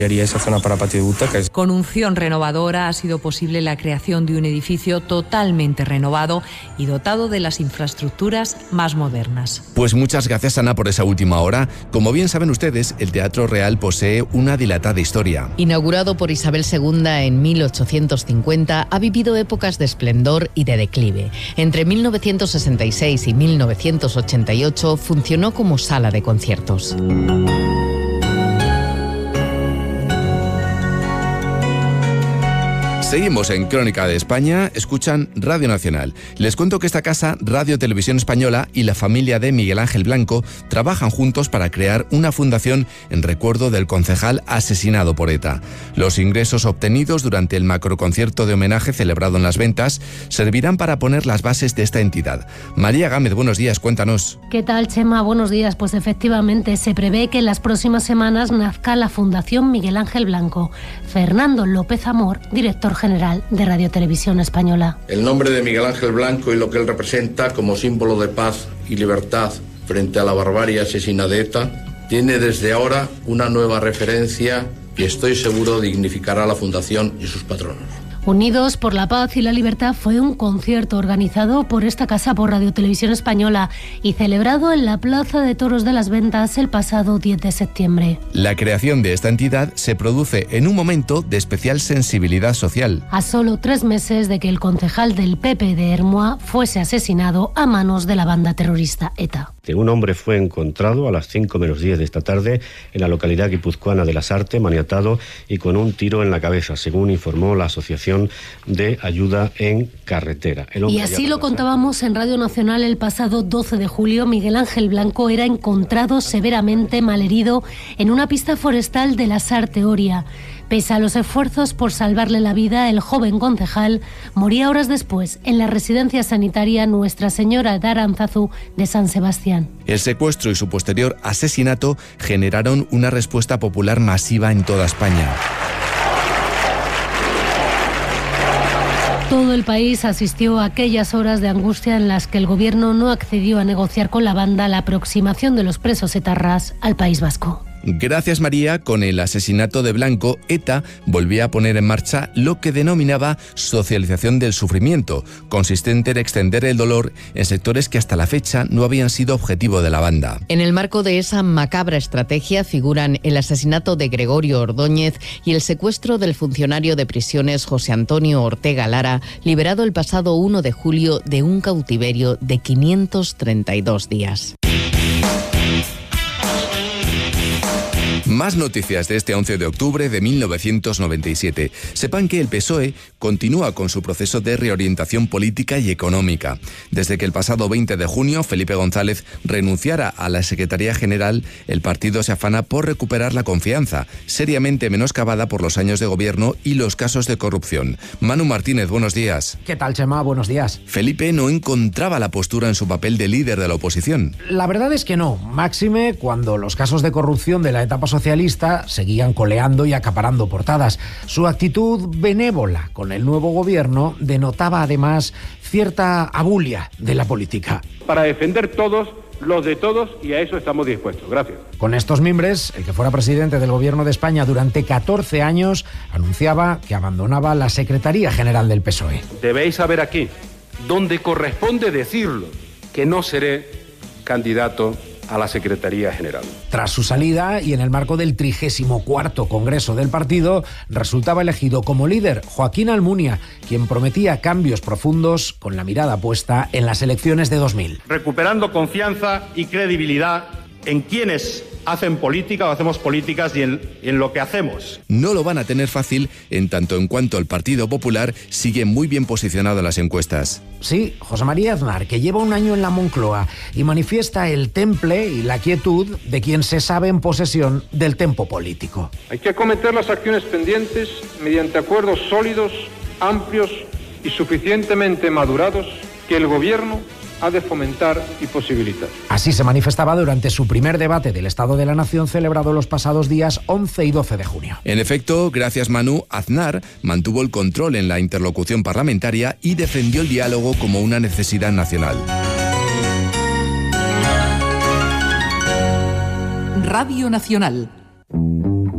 Esa zona para patio de butacas. Con unción renovadora ha sido posible la creación de un edificio totalmente renovado y dotado de las infraestructuras más modernas. Pues muchas gracias, Ana, por esa última hora. Como bien saben ustedes, el Teatro Real posee una dilatada historia. Inaugurado por Isabel II en 1850, ha vivido épocas de esplendor y de declive. Entre 1966 y 1988 funcionó como sala de conciertos. Seguimos en Crónica de España, escuchan Radio Nacional. Les cuento que esta casa, Radio Televisión Española y la familia de Miguel Ángel Blanco trabajan juntos para crear una fundación en recuerdo del concejal asesinado por ETA. Los ingresos obtenidos durante el macroconcierto de homenaje celebrado en Las Ventas servirán para poner las bases de esta entidad. María Gámez, buenos días, cuéntanos. ¿Qué tal, Chema? Buenos días. Pues efectivamente, se prevé que en las próximas semanas nazca la Fundación Miguel Ángel Blanco. Fernando López Amor, director general de Radio Televisión Española. El nombre de Miguel Ángel Blanco y lo que él representa como símbolo de paz y libertad frente a la barbarie asesina de ETA tiene desde ahora una nueva referencia que estoy seguro dignificará a la Fundación y sus patronos. Unidos por la Paz y la Libertad fue un concierto organizado por esta casa por Radio Televisión Española y celebrado en la Plaza de Toros de Las Ventas el pasado 10 de septiembre. La creación de esta entidad se produce en un momento de especial sensibilidad social. A solo 3 meses de que el concejal del PP de Ermua fuese asesinado a manos de la banda terrorista ETA. Un hombre fue encontrado a las 5 menos 10 de esta tarde en la localidad guipuzcoana de Lasarte, maniatado y con un tiro en la cabeza, según informó la Asociación de Ayuda en Carretera. Y así lo contábamos en Radio Nacional el pasado 12 de julio. Miguel Ángel Blanco era encontrado severamente malherido en una pista forestal de Lasarte, Oria. Pese a los esfuerzos por salvarle la vida, el joven concejal moría horas después en la residencia sanitaria Nuestra Señora de Aránzazu de San Sebastián. El secuestro y su posterior asesinato generaron una respuesta popular masiva en toda España. Todo el país asistió a aquellas horas de angustia en las que el gobierno no accedió a negociar con la banda la aproximación de los presos etarras al País Vasco. Gracias, María, con el asesinato de Blanco, ETA volvía a poner en marcha lo que denominaba socialización del sufrimiento, consistente en extender el dolor en sectores que hasta la fecha no habían sido objetivo de la banda. En el marco de esa macabra estrategia figuran el asesinato de Gregorio Ordóñez y el secuestro del funcionario de prisiones José Antonio Ortega Lara, liberado el pasado 1 de julio de un cautiverio de 532 días. Más noticias de este 11 de octubre de 1997. Sepan que el PSOE continúa con su proceso de reorientación política y económica. Desde que el pasado 20 de junio Felipe González renunciara a la Secretaría General, el partido se afana por recuperar la confianza, seriamente menoscabada por los años de gobierno y los casos de corrupción. Manu Martínez, buenos días. ¿Qué tal, Chema? Buenos días. Felipe no encontraba la postura en su papel de líder de la oposición. La verdad es que no, máxime cuando los casos de corrupción de la etapa socialista seguían coleando y acaparando portadas. Su actitud benévola con el nuevo gobierno denotaba además cierta abulia de la política. Para defender todos los de todos, y a eso estamos dispuestos. Gracias. Con estos mimbres, el que fuera presidente del gobierno de España durante 14 años anunciaba que abandonaba la Secretaría General del PSOE. Debéis saber aquí, donde corresponde decirlo, que no seré candidato a la Secretaría General. Tras su salida y en el marco del 34º Congreso del partido, resultaba elegido como líder Joaquín Almunia, quien prometía cambios profundos con la mirada puesta en las elecciones de 2000. Recuperando confianza y credibilidad en quienes hacen política o hacemos políticas y en lo que hacemos. No lo van a tener fácil en tanto en cuanto el Partido Popular sigue muy bien posicionado en las encuestas. Sí, José María Aznar, que lleva un año en la Moncloa y manifiesta el temple y la quietud de quien se sabe en posesión del tempo político. Hay que acometer las acciones pendientes mediante acuerdos sólidos, amplios y suficientemente madurados que el Gobierno ha de fomentar y posibilitar. Así se manifestaba durante su primer debate del Estado de la Nación celebrado los pasados días 11 y 12 de junio. En efecto, gracias Manu, Aznar mantuvo el control en la interlocución parlamentaria y defendió el diálogo como una necesidad nacional. Radio Nacional.